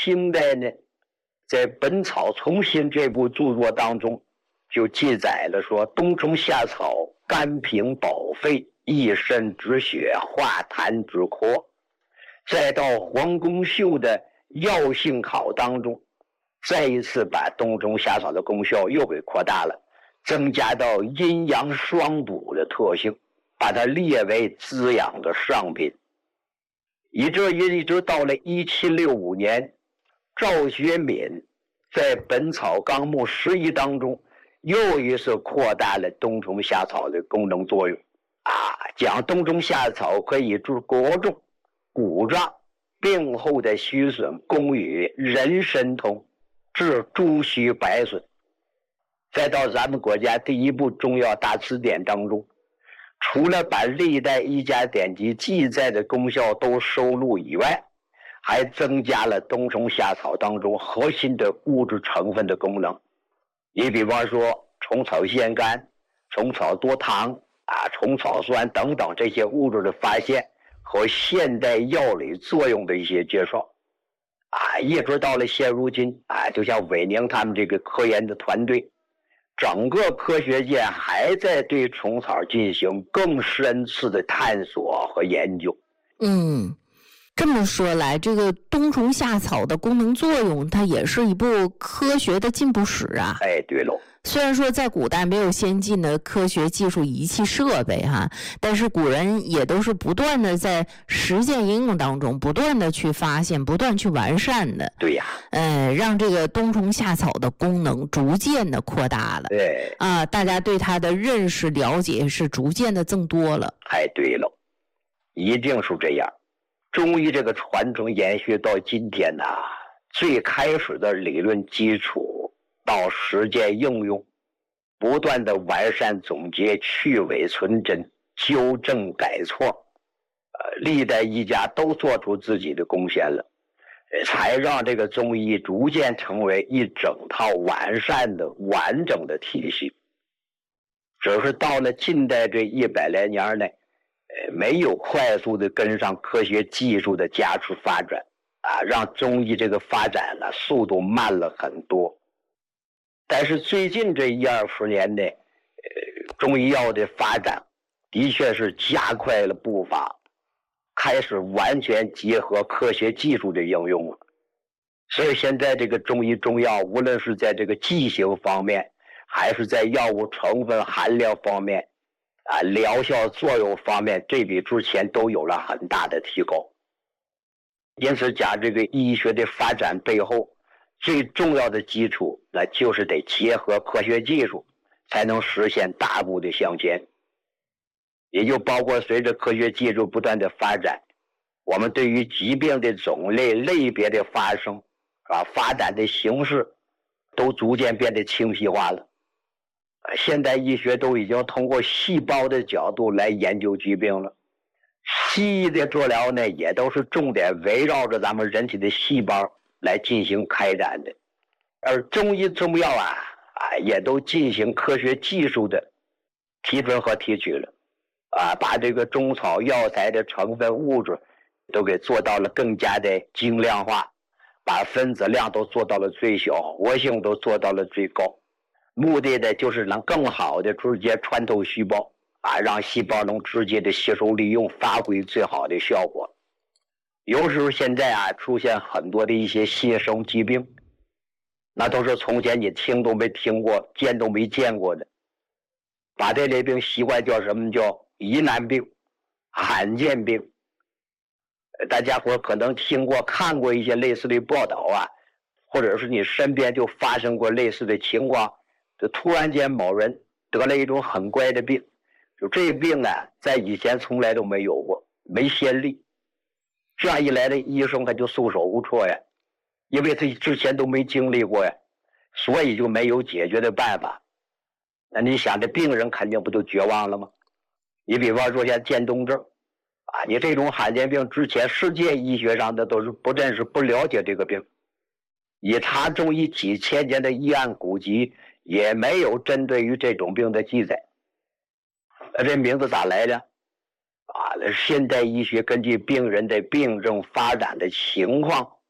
清代呢，在《本草从新》这部著作当中，就记载了说，冬虫夏草甘平保肺，益肾止血，化痰止咳。再到黄公秀的药性考当中，再一次把冬虫夏草的功效又给扩大了，增加到阴阳双补的特性，把它列为滋养的上品。一直到了1765年，赵学敏在《本草纲目11》当中又一次扩大了冬虫夏草的功能作用讲冬虫夏草可以治国重、骨胀、病后的虚损，功与人参通，治诸虚百损。再到咱们国家第一部中药大辞典当中，除了把历代医家典籍记载的功效都收录以外，还增加了冬虫夏草当中核心的物质成分的功能。你比方说虫草酰苷、虫草多糖虫草酸等等这些物质的发现和现代药理作用的一些介绍一直到了现如今就像韦宁他们这个科研的团队，整个科学界还在对虫草进行更深次的探索和研究。 这么说来，这个冬虫夏草的功能作用，它也是一部科学的进步史啊。 对喽。 虽然说在古代没有先进的科学技术仪器设备但是古人也都是不断的在实践应用当中不断的去发现，不断去完善的。 对呀。 让这个冬虫夏草的功能逐渐的扩大了。 对大家对它的认识了解是逐渐的增多了。 对喽，一定是这样。中医这个传承延续到今天最开始的理论基础到实践应用，不断的完善总结，去伪存真，纠正改错，历代医家都做出自己的贡献了，才让这个中医逐渐成为一整套完善的完整的体系。只是到了近代这100来年呢，没有快速的跟上科学技术的加速发展让中医这个发展速度慢了很多。但是最近这1-20年呢，中医药的发展的确是加快了步伐，开始完全结合科学技术的应用了。所以现在这个中医中药，无论是在这个剂型方面，还是在药物成分含量方面疗效作用方面，这比之前都有了很大的提高。因此讲这个医学的发展背后最重要的基础，那就是得结合科学技术，才能实现大步的向前。也就包括随着科学技术不断的发展，我们对于疾病的种类类别的发生发展的形式都逐渐变得清晰化了。现代医学都已经通过细胞的角度来研究疾病了，西医的治疗呢，也都是重点围绕着咱们人体的细胞来进行开展的。而中医中药也都进行科学技术的提纯和提取了把这个中草药材的成分物质都给做到了更加的精量化，把分子量都做到了最小，活性都做到了最高，目的的就是能更好的直接穿透细胞让细胞能直接的吸收利用，发挥最好的效果。有时候现在出现很多的一些新生疾病，那都是从前你听都没听过，见都没见过的，把这类病习惯叫什么？叫疑难病、罕见病。大家伙可能听过看过一些类似的报道或者是你身边就发生过类似的情况，就突然间某人得了一种很怪的病，就这病在以前从来都没有过，没先例。这样一来的医生他就束手无策呀，因为他之前都没经历过呀，所以就没有解决的办法。那你想这病人肯定不就绝望了吗？你比方说像渐冻症你这种罕见病之前世界医学上的都是不认识不了解这个病，以他中医几千年的医案古籍也没有针对于这种病的记载。这名字咋来的现代医学根据病人的病症发展的情况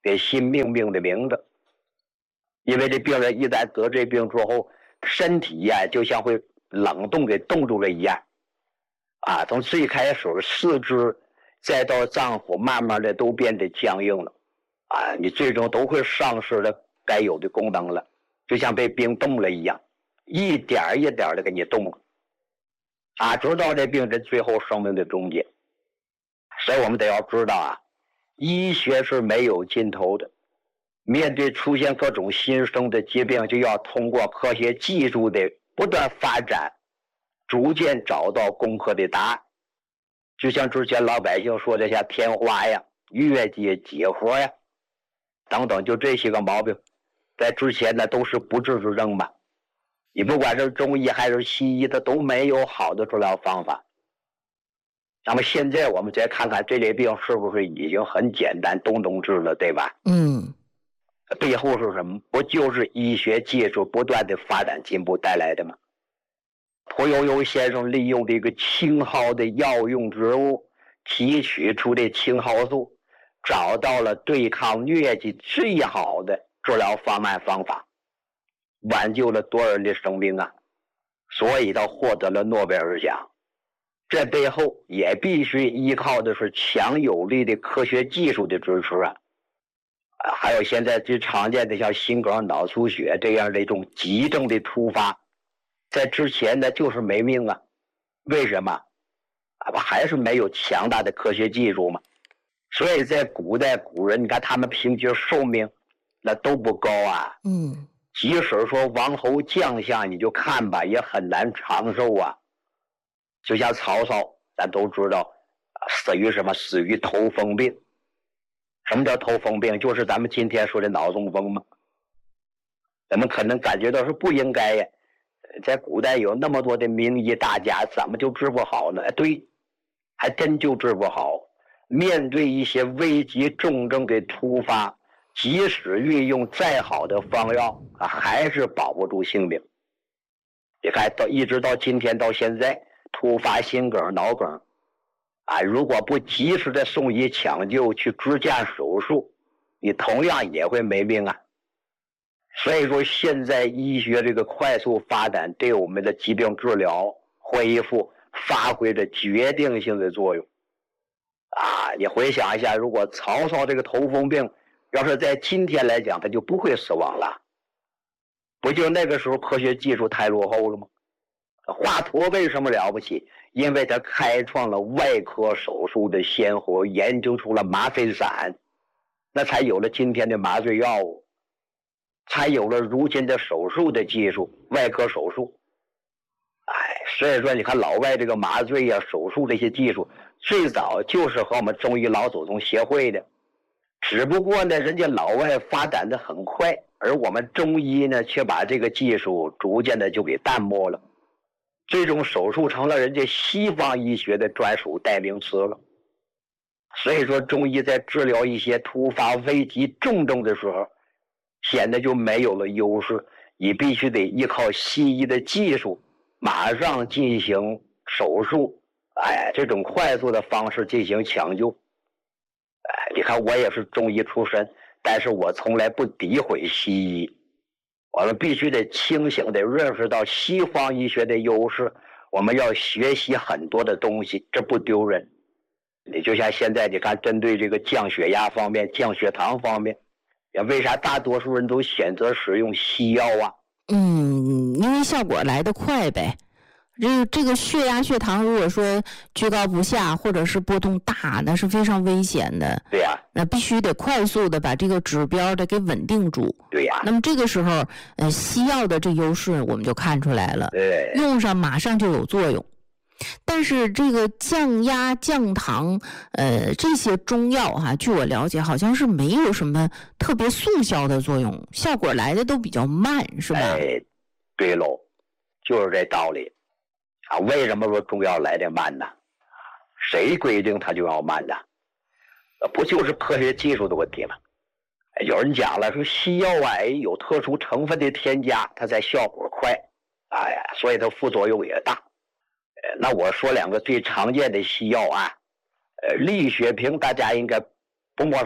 给新命名的名字。因为这病人一旦得这病之后，身体呀就像会冷冻给冻住了一样啊，从最开始四肢再到脏腑，慢慢的都变得僵硬了啊，你最终都会丧失了该有的功能了，就像被冰冻了一样，一点一点的给你冻了啊，直到这病人最后生命的终结。所以我们得要知道啊，医学是没有尽头的，面对出现各种新生的疾病，就要通过科学技术的不断发展，逐渐找到攻克的答案。就像之前老百姓说的，像天花呀、疟疾、结核呀等等，就这些个毛病，在之前呢都是不治之症嘛。你不管是中医还是西医，它都没有好的治疗方法。那么现在我们再看看这类病是不是已经很简单，都能治了，对吧？背后是什么？不就是医学技术不断的发展进步带来的吗？屠呦呦先生利用这个青蒿的药用植物提取出的青蒿素，找到了对抗疟疾最好的治疗方案方法，挽救了多人的生命啊！所以他获得了诺贝尔奖。这背后也必须依靠的是强有力的科学技术的支持啊！还有现在最常见的像心梗、脑出血这样的一种急症的突发，在之前呢就是没命啊。为什么？还是没有强大的科学技术嘛。所以在古代古人，你看他们平均寿命那都不高啊。即使说王侯将相，你就看吧，也很难长寿啊。就像曹操，咱都知道，死于什么？死于头风病。什么叫头风病？就是咱们今天说的脑中风嘛。咱们可能感觉到是不应该呀，在古代有那么多的名医大家，怎么就治不好呢？对，还真就治不好。面对一些危急重症的突发，即使运用再好的方药还是保不住性命。你看一直到今天到现在，突发心梗、脑梗如果不及时的送医抢救，去支架手术，你同样也会没命啊。所以说现在医学这个快速发展，对我们的疾病治疗恢复发挥着决定性的作用你回想一下，如果曹操这个头风病要是在今天来讲，他就不会死亡了。不就那个时候科学技术太落后了吗？华佗为什么了不起？因为他开创了外科手术的先河，研究出了吗啡散，那才有了今天的麻醉药物，才有了如今的手术的技术，外科手术。所以说你看老外这个麻醉手术这些技术，最早就是和我们中医老祖宗协会的，只不过呢人家老外发展的很快，而我们中医呢却把这个技术逐渐的就给淡漠了，这种手术成了人家西方医学的专属代名词了。所以说中医在治疗一些突发危急重症的时候，显得就没有了优势，你必须得依靠西医的技术马上进行手术，这种快速的方式进行抢救。你看我也是中医出身，但是我从来不诋毁西医。我们必须得清醒地认识到西方医学的优势，我们要学习很多的东西，这不丢人。你就像现在你看，针对这个降血压方面、降血糖方面，为啥大多数人都选择使用西药啊？ 因为效果来得快呗。这个血压、血糖如果说居高不下，或者是波动大，那是非常危险的。 对呀， 那必须得快速的把这个指标的给稳定住。 对呀。 那么这个时候，西药的这优势我们就看出来了， 对， 用上马上就有作用。但是这个降压、降糖，这些中药据我了解，好像是没有什么特别速效的作用，效果来的都比较慢，是吧？ 对喽，就是这道理。为什么说中药来的慢呢？谁规定它就要慢呢？不就是科学技术的问题吗？有人讲了，说西药有特殊成分的添加，它才效果快，所以它副作用也大。那我说两个最常见的西药利血平大家应该不陌生。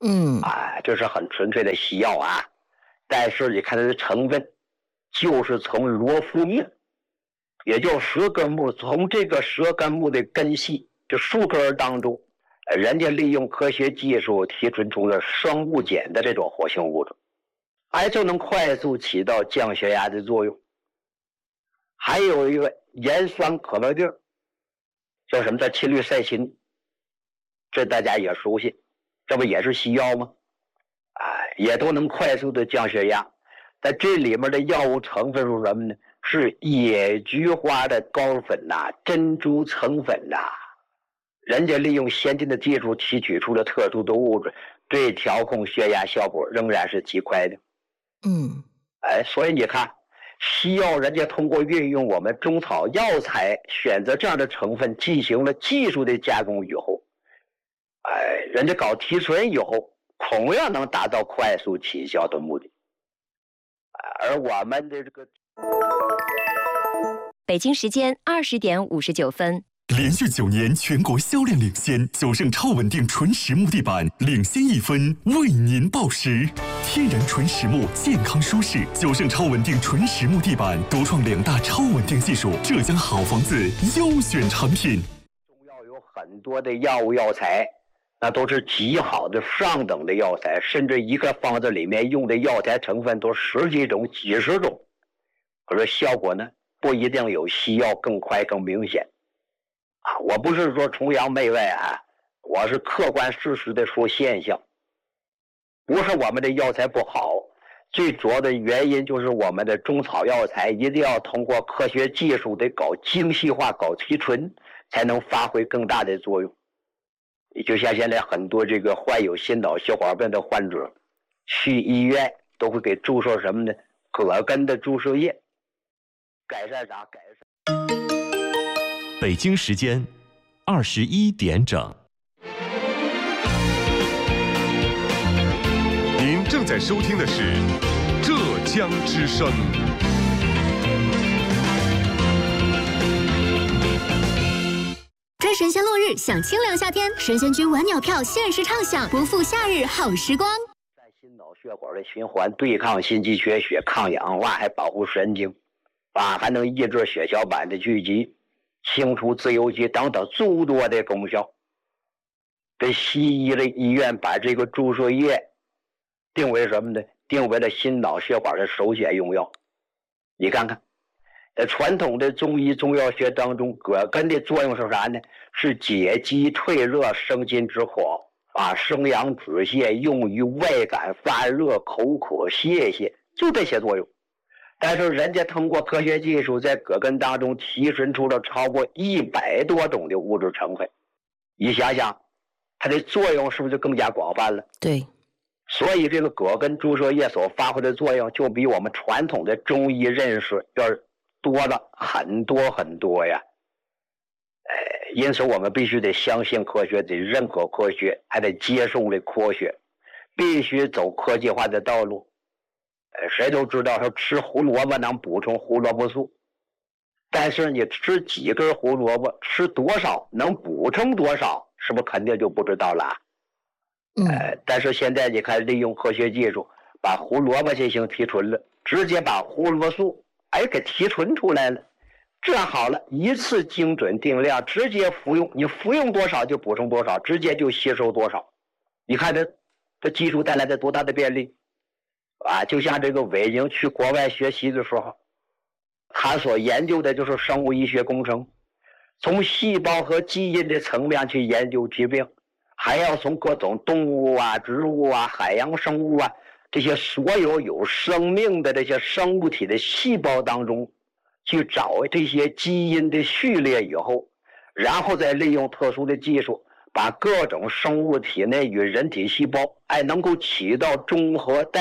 这是很纯粹的西药啊。但是你看它的成分，就是从罗浮木，也就舌根木，从这个舌根木的根系，这树根当中，人家利用科学技术提纯出了生物碱的这种活性物质，就能快速起到降血压的作用。还有一个盐酸可乐锭，叫什么叫氰氯噻嗪，这大家也熟悉，这不也是西药吗？也都能快速的降血压。但这里面的药物成分是什么呢？是野菊花的膏粉珍珠层粉人家利用先进的技术提取出了特殊的物质，对调控血压效果仍然是极快的。所以你看，西药人家通过运用我们中草药材选择这样的成分进行了技术的加工以后，人家搞提纯以后同样能达到快速起效的目的。而我们的这个北京时间20点59分， 连续9年全国销量领先，九盛超稳定纯实木地板领先1分，为您报时。天然纯实木，健康舒适，九盛超稳定纯实木地板独创2大超稳定技术，浙江好房子优选产品。 中药有很多的药物药材，那都是极好的上等的药材，甚至一个方子里面用的药材成分都10几种、几十种，可是效果呢不一定有西药更快更明显。我不是说崇洋媚外我是客观事实的说现象。不是我们的药材不好，最主要的原因就是我们的中草药材一定要通过科学技术的搞精细化、搞提纯，才能发挥更大的作用。就像现在很多这个患有心脑血管病的患者，去医院都会给注射什么呢？葛根的注射液，改善啥？改善。 北京时间21点整。 您正在收听的是浙江之声。 追神仙落日享清凉夏天，神仙居晚鸟票限时畅享，不负夏日好时光。 在心脑血管的循环，对抗心肌缺血，抗氧化，还保护神经还能抑制血小板的聚集，清除自由基等等诸多的功效。这西医的医院把这个注射液定为什么呢？定为了心脑血管的首选用药。你看看，传统的中医中药学当中，葛根的作用是啥呢？是解肌退热、生津止火生阳止泻，用于外感发热、口渴、泄泻，就这些作用。但是人家通过科学技术，在葛根当中提纯出了超过100多种的物质成分。你想想，它的作用是不是就更加广泛了？ 对。 所以这个葛根注射液所发挥的作用，就比我们传统的中医认识要多了很多很多呀。因此我们必须得相信科学，得认可科学，还得接受这科学，必须走科技化的道路。谁都知道说吃胡萝卜能补充胡萝卜素，但是你吃几根胡萝卜，吃多少，能补充多少，是不是肯定就不知道了？但是现在你看，利用科学技术把胡萝卜进行提纯了，直接把胡萝卜素给提纯出来了，这样好了，一次精准定量，直接服用，你服用多少就补充多少，直接就吸收多少。你看这技术带来的多大的便利就像这个韦宁去国外学习的时候，他所研究的就是生物医学工程，从细胞和基因的层面去研究疾病，还要从各种动物植物海洋生物这些所有有生命的这些生物体的细胞当中去找这些基因的序列以后，然后再利用特殊的技术，把各种生物体内与人体细胞能够起到中和